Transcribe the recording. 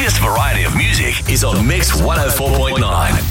biggest variety of music is on Mix 104.9.